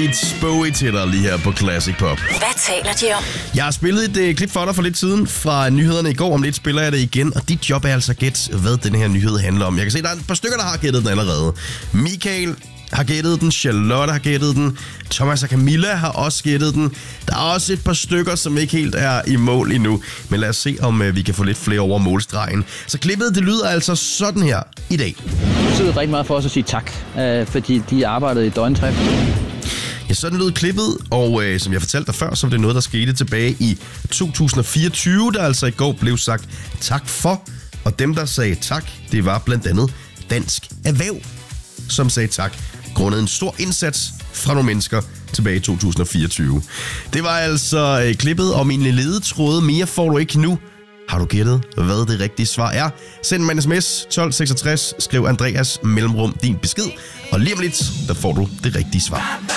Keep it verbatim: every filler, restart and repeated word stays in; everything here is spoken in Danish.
David Bowie til dig lige her på Classic Pop. Hvad taler de om? Jeg har spillet et uh, klip for dig for lidt siden fra nyhederne i går. Om lidt spiller jeg det igen, og dit job er altså at gætte, hvad den her nyhed handler om. Jeg kan se, der er et par stykker, der har gættet den allerede. Michael har gættet den, Charlotte har gættet den, Thomas og Camilla har også gættet den. Der er også et par stykker, som ikke helt er i mål endnu. Men lad os se, om uh, vi kan få lidt flere over målstregen. Så klippet, det lyder altså sådan her i dag. Det betyder rigtig meget for os at sige tak, øh, fordi de arbejdede i døgndrift. Ja, sådan lød klippet, og øh, som jeg fortalte dig før, så var det noget, der skete tilbage i to tusind og fireogtyve, der altså i går blev sagt tak for. Og dem, der sagde tak, det var blandt andet Dansk Erhverv, som sagde tak, grundet en stor indsats fra nogle mennesker tilbage i to tusind og fireogtyve. Det var altså øh, klippet, og min ledetråde mere får du ikke nu. Har du gættet, hvad det rigtige svar er? Send mig en sms tolv seksogtres, skriv Andreas mellemrum din besked, og lige om lidt, der får du det rigtige svar.